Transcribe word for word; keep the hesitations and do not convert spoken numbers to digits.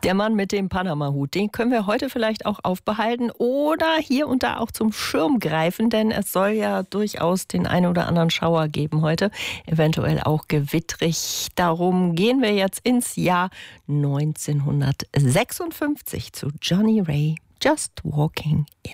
Der Mann mit dem Panama-Hut, den können wir heute vielleicht auch aufbehalten oder hier und da auch zum Schirm greifen, denn es soll ja durchaus den einen oder anderen Schauer geben heute, eventuell auch gewittrig. Darum gehen wir jetzt ins Jahr neunzehnhundertsechsundfünfzig zu Johnny Ray, Just Walking In.